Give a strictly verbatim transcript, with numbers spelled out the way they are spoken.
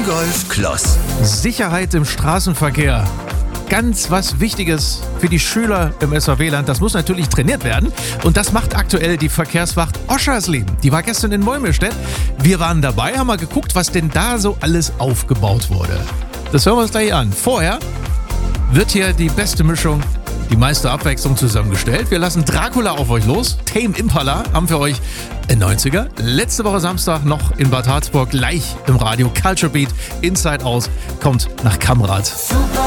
Ingolf Kloss. Sicherheit im Straßenverkehr. Ganz was Wichtiges für die Schüler im S V W-Land. Das muss natürlich trainiert werden. Und das macht aktuell die Verkehrswacht Oschersleben. Die war gestern in Molmestedt. Wir waren dabei, haben mal geguckt, was denn da so alles aufgebaut wurde. Das hören wir uns gleich an. Vorher wird hier die beste Mischung, die meiste Abwechslung zusammengestellt. Wir lassen Dracula auf euch los. Tame Impala haben für euch in neunziger. Letzte Woche Samstag noch in Bad Harzburg, gleich im Radio. Culture Beat, Inside Out, kommt nach Kamrad.